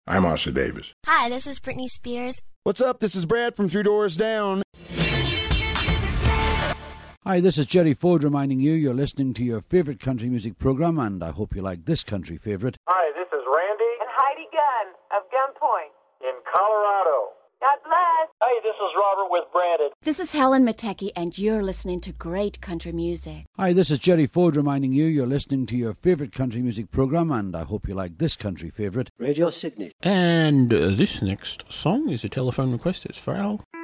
I'm Oscar Davis. Hi, this is Britney Spears. What's up? This is Brad from Three Doors Down. Hi, this is Jerry Ford reminding you you're listening to your favourite country music programme, and I hope you like this country favourite. Hi, this is Randy and Heidi Gunn of Gunpoint in Colorado. God bless. Hey, this is Robert with Branded. This is Helen Matecki, and you're listening to great country music. Hi, this is Jerry Ford reminding you you're listening to your favourite country music programme, and I hope you like this country favourite. Radio Sydney. And this next song is a telephone request. It's for Al.